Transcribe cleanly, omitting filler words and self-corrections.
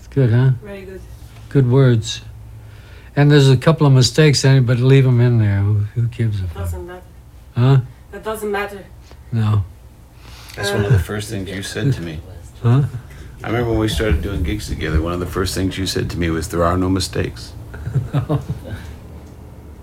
Good, huh? Very good. Good words. And there's a couple of mistakes in it, but leave them in there. Who gives a fuck? Doesn't matter. Huh? That doesn't matter. No. That's one of the first things you said to me. Huh? I remember when we started doing gigs together, one of the first things you said to me was, there are no mistakes.